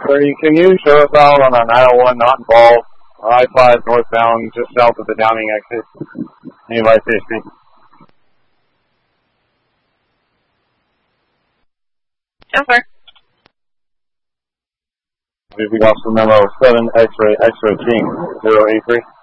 30, can you show us out on an I-01 not involved, I-5 northbound, just south of the Downing exit? Anybody say speak? Over. We got some memo 7 X-ray King 083.